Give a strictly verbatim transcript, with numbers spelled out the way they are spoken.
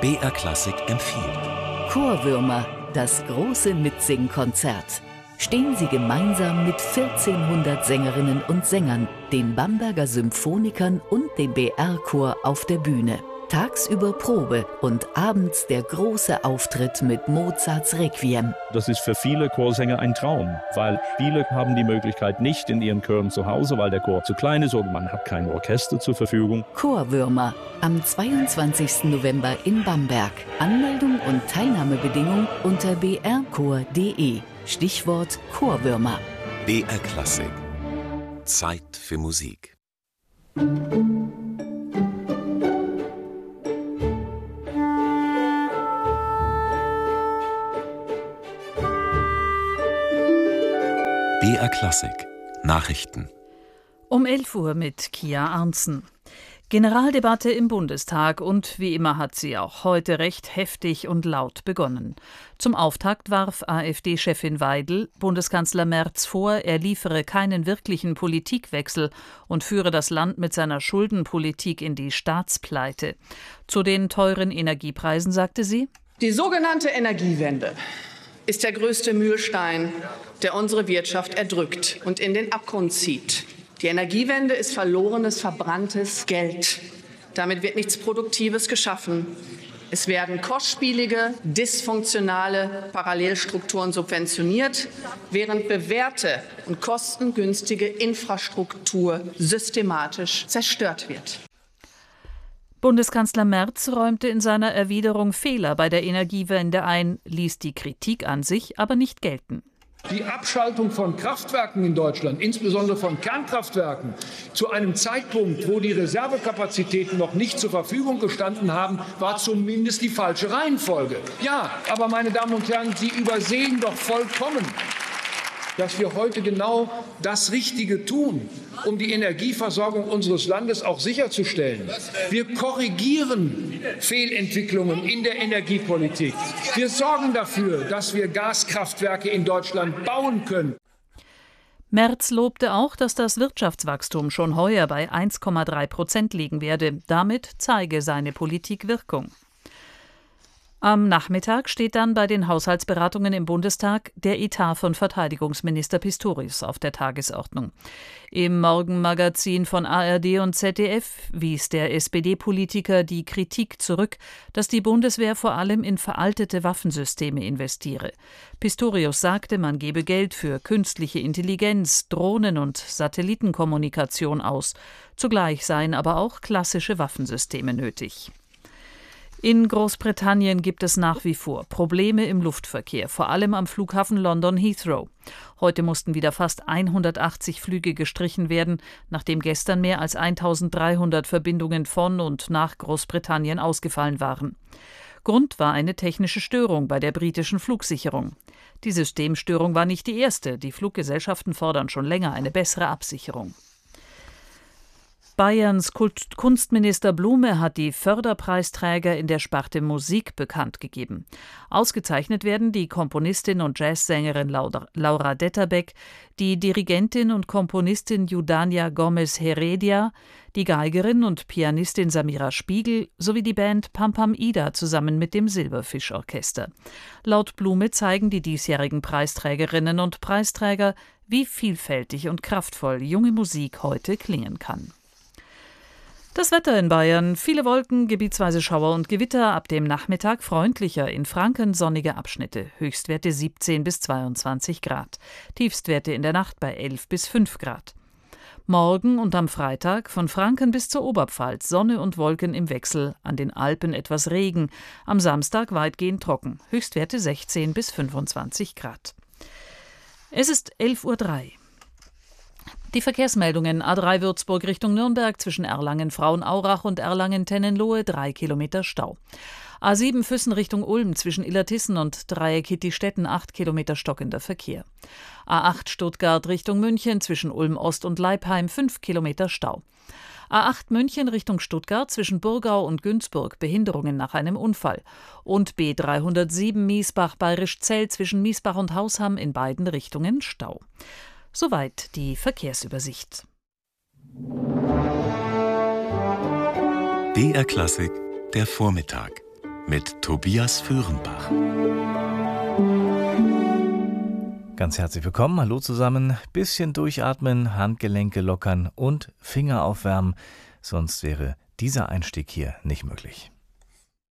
B R Klassik empfiehlt. Chorwürmer, das große Mitsingkonzert. Stehen Sie gemeinsam mit vierzehnhundert Sängerinnen und Sängern, den Bamberger Symphonikern und dem B R-Chor auf der Bühne. Tagsüber Probe und abends der große Auftritt mit Mozarts Requiem. Das ist für viele Chorsänger ein Traum, weil viele haben die Möglichkeit nicht in ihren Chören zu Hause, weil der Chor zu klein ist oder man hat kein Orchester zur Verfügung. Chorwürmer am zweiundzwanzigsten November in Bamberg. Anmeldung und Teilnahmebedingung unter b r chor punkt d e. Stichwort Chorwürmer. B R Klassik. Zeit für Musik. B R Klassik. Nachrichten. Um elf Uhr mit Kia Arntzen. Generaldebatte im Bundestag und wie immer hat sie auch heute recht heftig und laut begonnen. Zum Auftakt warf AfD-Chefin Weidel Bundeskanzler Merz vor, er liefere keinen wirklichen Politikwechsel und führe das Land mit seiner Schuldenpolitik in die Staatspleite. Zu den teuren Energiepreisen sagte sie: Die sogenannte Energiewende ist der größte Mühlstein, der unsere Wirtschaft erdrückt und in den Abgrund zieht. Die Energiewende ist verlorenes, verbranntes Geld. Damit wird nichts Produktives geschaffen. Es werden kostspielige, dysfunktionale Parallelstrukturen subventioniert, während bewährte und kostengünstige Infrastruktur systematisch zerstört wird. Bundeskanzler Merz räumte in seiner Erwiderung Fehler bei der Energiewende ein, ließ die Kritik an sich aber nicht gelten. Die Abschaltung von Kraftwerken in Deutschland, insbesondere von Kernkraftwerken, zu einem Zeitpunkt, wo die Reservekapazitäten noch nicht zur Verfügung gestanden haben, war zumindest die falsche Reihenfolge. Ja, aber meine Damen und Herren, Sie übersehen doch vollkommen, dass wir heute genau das Richtige tun, um die Energieversorgung unseres Landes auch sicherzustellen. Wir korrigieren Fehlentwicklungen in der Energiepolitik. Wir sorgen dafür, dass wir Gaskraftwerke in Deutschland bauen können. Merz lobte auch, dass das Wirtschaftswachstum schon heuer bei eins Komma drei Prozent liegen werde. Damit zeige seine Politik Wirkung. Am Nachmittag steht dann bei den Haushaltsberatungen im Bundestag der Etat von Verteidigungsminister Pistorius auf der Tagesordnung. Im Morgenmagazin von A R D und Z D F wies der S P D-Politiker die Kritik zurück, dass die Bundeswehr vor allem in veraltete Waffensysteme investiere. Pistorius sagte, man gebe Geld für künstliche Intelligenz, Drohnen und Satellitenkommunikation aus. Zugleich seien aber auch klassische Waffensysteme nötig. In Großbritannien gibt es nach wie vor Probleme im Luftverkehr, vor allem am Flughafen London Heathrow. Heute mussten wieder fast hundertachtzig Flüge gestrichen werden, nachdem gestern mehr als eintausenddreihundert Verbindungen von und nach Großbritannien ausgefallen waren. Grund war eine technische Störung bei der britischen Flugsicherung. Die Systemstörung war nicht die erste. Die Fluggesellschaften fordern schon länger eine bessere Absicherung. Bayerns Kunstminister Blume hat die Förderpreisträger in der Sparte Musik bekannt gegeben. Ausgezeichnet werden die Komponistin und Jazzsängerin Laura Detterbeck, die Dirigentin und Komponistin Eudania Gomez Heredia, die Geigerin und Pianistin Samira Spiegel sowie die Band Pam Pam Ida zusammen mit dem Silberfisch-Orchester. Laut Blume zeigen die diesjährigen Preisträgerinnen und Preisträger, wie vielfältig und kraftvoll junge Musik heute klingen kann. Das Wetter in Bayern: viele Wolken, gebietsweise Schauer und Gewitter, ab dem Nachmittag freundlicher, in Franken sonnige Abschnitte, Höchstwerte siebzehn bis zweiundzwanzig Grad, Tiefstwerte in der Nacht bei elf bis fünf Grad. Morgen und am Freitag von Franken bis zur Oberpfalz Sonne und Wolken im Wechsel, an den Alpen etwas Regen, am Samstag weitgehend trocken, Höchstwerte sechzehn bis fünfundzwanzig Grad. Es ist elf Uhr drei. Die Verkehrsmeldungen: A drei Würzburg Richtung Nürnberg zwischen Erlangen-Frauenaurach und Erlangen-Tennenlohe drei Kilometer Stau. A sieben Füssen Richtung Ulm zwischen Illertissen und Dreieck Hittistetten acht Kilometer stockender Verkehr. A acht Stuttgart Richtung München zwischen Ulm Ost und Leipheim fünf Kilometer Stau. A acht München Richtung Stuttgart zwischen Burgau und Günzburg Behinderungen nach einem Unfall. Und B dreihundertsieben Miesbach-Bayrischzell zwischen Miesbach und Hausham in beiden Richtungen Stau. Soweit die Verkehrsübersicht. B R Klassik, der Vormittag. mit Tobias Föhrenbach. Ganz herzlich willkommen, hallo zusammen. Bisschen durchatmen, Handgelenke lockern und Finger aufwärmen, sonst wäre dieser Einstieg hier nicht möglich.